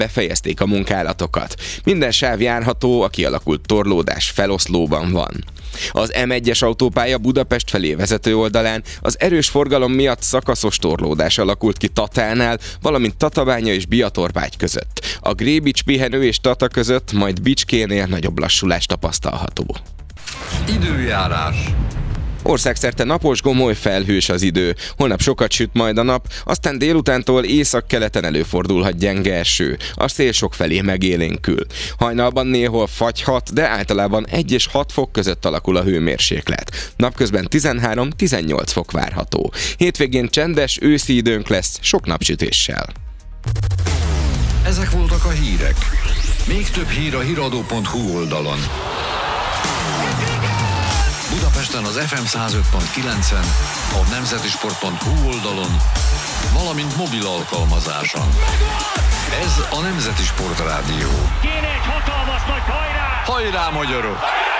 befejezték a munkálatokat. Minden sáv járható, a kialakult torlódás feloszlóban van. Az M1-es autópálya Budapest felé vezető oldalán az erős forgalom miatt szakaszos torlódás alakult ki Tatánál, valamint Tatabánya és Biatorbágy között. A Grébics pihenő és Tata között, majd Bicskénél nagyobb lassulás tapasztalható. Időjárás. Országszerte napos, gomoly, felhős az idő. Holnap sokat süt majd a nap, aztán délutántól északkeleten előfordulhat gyenge eső. A szél sokfelé megélénkül. Hajnalban néhol fagyhat, de általában 1 és 6 fok között alakul a hőmérséklet. Napközben 13-18 fok várható. Hétvégén csendes, őszi időnk lesz, sok napsütéssel. Ezek voltak a hírek. Még több hír a hiradó.hu oldalon. Budapesten az FM 105.9-en, a nemzetisport.hu oldalon, valamint mobil alkalmazáson. Ez a Nemzeti Sport Rádió. Kéne egy hatalmas nagy hajrá! Hajrá, magyarok!